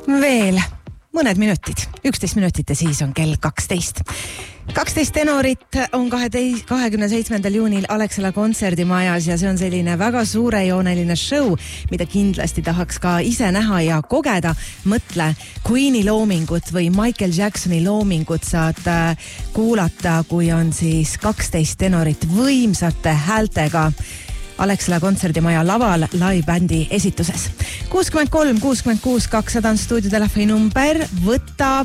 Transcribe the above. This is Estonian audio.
Veel mõned minutid, 11 minutit ja siis on kell 12. 12 tenorit on 27. juunil Alexela kontserdimajas ja see on selline väga suurejooneline show, mida kindlasti tahaks ka ise näha ja kogeda. Mõtle, Queeni loomingut või Michael Jacksoni loomingut saad kuulata, kui on siis 12 tenorit võimsate häältega Alexela kontserdimaja laval live-bändi esituses. 63 66 200 on stuudiotelefoni number. Võta